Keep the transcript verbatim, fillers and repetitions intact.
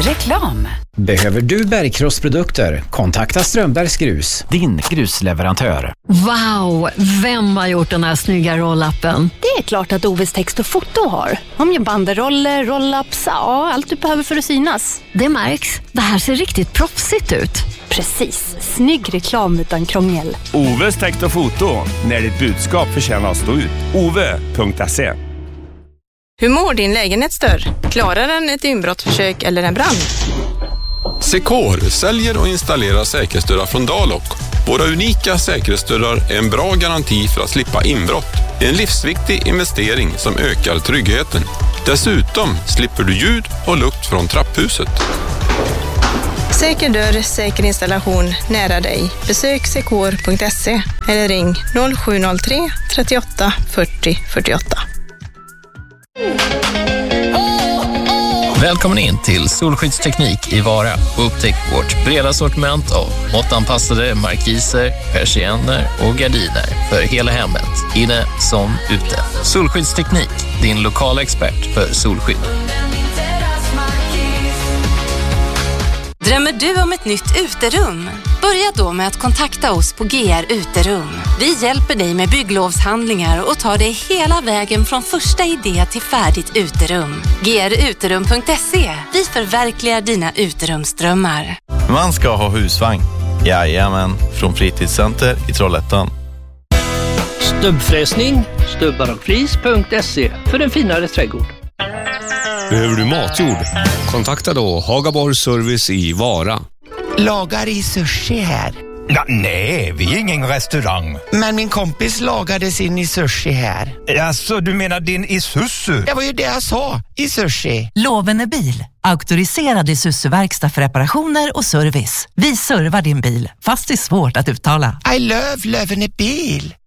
Reklam. Behöver du bergkrossprodukter? Kontakta Strömbergs Grus, din grusleverantör. Wow, vem har gjort den här snygga roll-upen? Det är klart att O V:s text och foto har. Om jag banderoller, roll-ups, ja, allt du behöver för att synas. Det märks. Det här ser riktigt proffsigt ut. Precis, snygg reklam utan krångel. O V:s text och foto, när ditt budskap förtjänar att stå ut. O V punkt se. Hur mår din lägenhetsdörr? Klarar den ett inbrottsförsök eller en brand? Secor säljer och installerar säkerhetsdörrar från Dalok. Våra unika säkerhetsdörrar är en bra garanti för att slippa inbrott. Det är en livsviktig investering som ökar tryggheten. Dessutom slipper du ljud och lukt från trapphuset. Säker dörr, säker installation nära dig. Besök secor punkt se eller ring noll sju noll tre trettioåtta fyrtio fyrtioåtta. Välkommen in till Solskyddsteknik i Vara och upptäck vårt breda sortiment av måttanpassade markiser, persienner och gardiner för hela hemmet, inne som ute. Solskyddsteknik, din lokala expert för solskydd. Drömmer du om ett nytt uterum? Börja då med att kontakta oss på G R Uterum. Vi hjälper dig med bygglovshandlingar och tar dig hela vägen från första idé till färdigt uterum. G R uterum punkt se. Vi förverkligar dina uterumsdrömmar. Man ska ha husvagn. Jajamän, från Fritidscenter i Trollhättan. Stubbfräsning, stubbar och flis punkt se för en finare trädgård. Behöver du matjord? Kontakta då Hagaborg Service i Vara. Lagar i sushi här? Ja, nej, vi är ingen restaurang. Men min kompis lagade sin i sushi här. Alltså, du menar din Isuzu? Det var ju det jag sa, i sushi. Lovende bil, auktoriserad Isuzu-verkstad för reparationer och service. Vi servar din bil, fast det är svårt att uttala. I love Lovende bil.